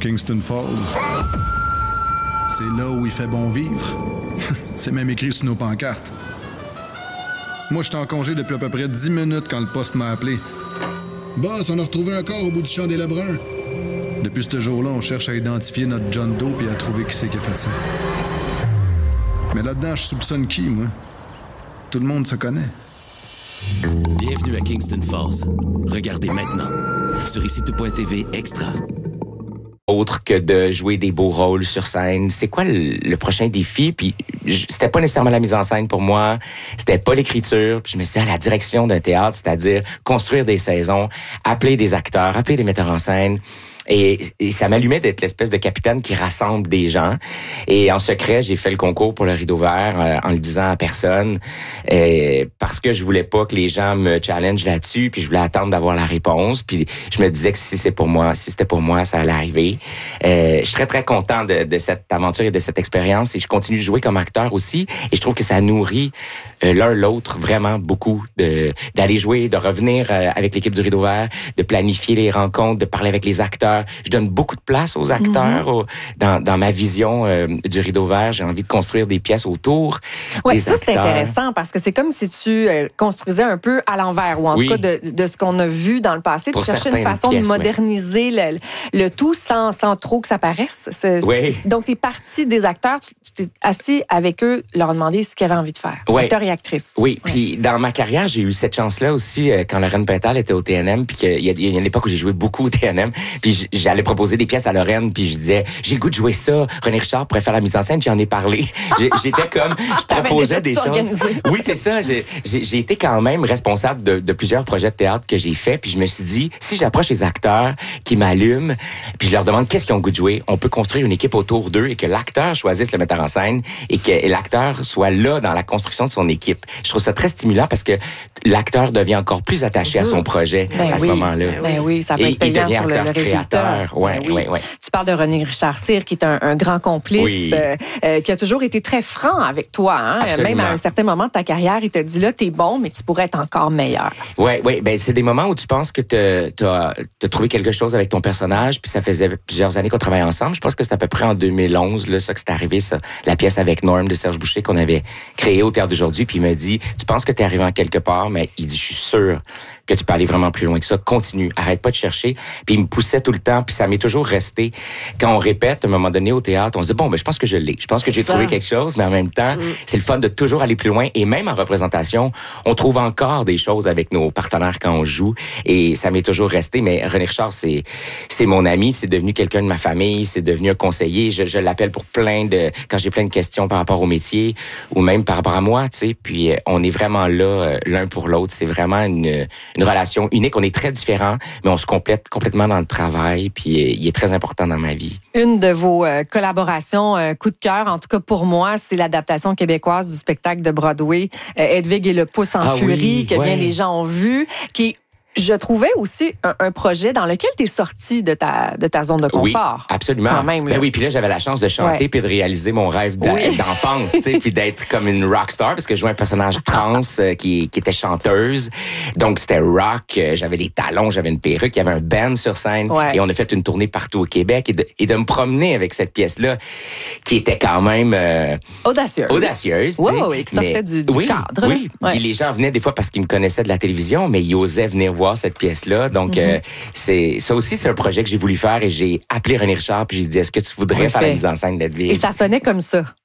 Kingston Falls. C'est là où il fait bon vivre. C'est même écrit sur nos pancartes. Moi, j'étais en congé depuis à peu près 10 minutes quand le poste m'a appelé. Boss, on a retrouvé un corps au bout du champ des Lebrun. Depuis ce jour-là, on cherche à identifier notre John Doe et à trouver qui c'est qui a fait ça. Mais là-dedans, je soupçonne qui, moi? Tout le monde se connaît. Bienvenue à Kingston Falls. Regardez maintenant sur ICITO.tv Extra. Autre que de jouer des beaux rôles sur scène, c'est quoi le prochain défi? Puis c'était pas nécessairement la mise en scène pour moi, c'était pas l'écriture. Puis je me suis dit, la direction d'un théâtre, c'est-à-dire construire des saisons, appeler des acteurs, appeler des metteurs en scène. Et ça m'allumait d'être l'espèce de capitaine qui rassemble des gens. Et en secret, j'ai fait le concours pour le Rideau Vert en le disant à personne parce que je voulais pas que les gens me challengent là-dessus. Puis je voulais attendre d'avoir la réponse. Puis je me disais que si c'était pour moi, ça allait arriver. Je suis très, très content de cette aventure et de cette expérience. Et je continue de jouer comme acteur aussi. Et je trouve que ça nourrit l'un l'autre vraiment beaucoup d'aller jouer, de revenir avec l'équipe du Rideau Vert, de planifier les rencontres, de parler avec les acteurs. Je donne beaucoup de place aux acteurs dans ma vision du Rideau Vert. J'ai envie de construire des pièces autour des acteurs. C'est intéressant parce que c'est comme si tu construisais un peu à l'envers ou en tout cas de ce qu'on a vu dans le passé. Tu cherchais une façon de moderniser le tout sans trop que ça paraisse. Donc, tu es parti des acteurs, tu t'es assis avec eux, leur demander ce qu'ils avaient envie de faire. Acteurs et actrices. Oui, puis dans ma carrière, j'ai eu cette chance-là aussi quand Lorraine Pintal était au TNM, puis qu'il y a une époque où j'ai joué beaucoup au TNM, puis j'allais proposer des pièces à Lorraine, puis je disais, j'ai le goût de jouer ça. René Richard pourrait faire la mise en scène, j'en ai parlé. J'étais comme, je proposais des choses. Organisé. Oui, c'est ça. J'ai été quand même responsable de plusieurs projets de théâtre que j'ai faits, puis je me suis dit, si j'approche les acteurs qui m'allument, puis je leur demande qu'est-ce qu'ils ont le goût de jouer, on peut construire une équipe autour d'eux et que l'acteur choisisse le metteur en scène et que l'acteur soit là dans la construction de son équipe. Je trouve ça très stimulant parce que l'acteur devient encore plus attaché à son projet à ce moment-là. Ben oui, ça peut être payant sur le résultat. Ouais. Tu parles de René Richard Cyr, qui est un grand complice, qui a toujours été très franc avec toi. Hein? Même à un certain moment de ta carrière, il t'a dit là, t'es bon, mais tu pourrais être encore meilleur. Oui. Ben c'est des moments où tu penses que t'as trouvé quelque chose avec ton personnage, puis ça faisait plusieurs années qu'on travaillait ensemble. Je pense que c'est à peu près en 2011 là, ça que c'est arrivé, ça, la pièce avec Norm de Serge Boucher qu'on avait créée au Théâtre d'aujourd'hui. Puis il me dit, tu penses que t'es arrivé en quelque part, mais il dit, je suis sûr que tu peux aller vraiment plus loin que ça. Continue, arrête pas de chercher. Puis il me poussait tout le temps, puis ça m'est toujours resté. Quand on répète, à un moment donné au théâtre, on se dit, bon, ben je pense que je l'ai. Je pense que j'ai trouvé quelque chose, mais en même temps, c'est le fun de toujours aller plus loin. Et même en représentation, on trouve encore des choses avec nos partenaires quand on joue. Et ça m'est toujours resté. Mais René Richard, c'est mon ami, c'est devenu quelqu'un de ma famille, c'est devenu un conseiller. Je l'appelle pour quand j'ai plein de questions par rapport au métier ou même par rapport à moi, tu sais. Puis on est vraiment là l'un pour l'autre. C'est vraiment une relation unique. On est très différents, mais on se complète complètement dans le travail. Puis il est très important dans ma vie. Une de vos collaborations, coup de cœur, en tout cas pour moi, c'est l'adaptation québécoise du spectacle de Broadway, Hedwig et le pouce en furie, que bien les gens ont vu, qui est, je trouvais aussi un projet dans lequel tu es sorti de ta zone de confort. Oui, absolument. Quand même, ben oui, puis là, j'avais la chance de chanter puis de réaliser mon rêve d'enfance, tu sais, puis d'être comme une rockstar, parce que je jouais un personnage trans qui était chanteuse. Donc, c'était rock, j'avais des talons, j'avais une perruque, il y avait un band sur scène, et on a fait une tournée partout au Québec, et de me promener avec cette pièce-là, qui était quand même... audacieuse, tu sais. Oui, qui sortait du cadre. Oui, puis les gens venaient des fois parce qu'ils me connaissaient de la télévision, mais ils osaient venir voir cette pièce-là. Donc, ça aussi, c'est un projet que j'ai voulu faire et j'ai appelé René Richard puis j'ai dit, est-ce que tu voudrais faire la mise en scène d'Hedwig? Et ça sonnait comme ça.